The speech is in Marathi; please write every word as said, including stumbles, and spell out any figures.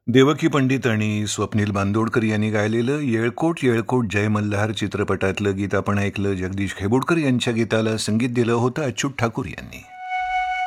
देवकी पंडित आणि स्वप्नील बांदोडकर यांनी गायलेलं येळकोट येळकोट जय मल्हार चित्रपटातलं गीत आपण ऐकलं. जगदीश खेबोडकर यांच्या गीताला संगीत दिलं होतं अच्युत ठाकूर यांनी.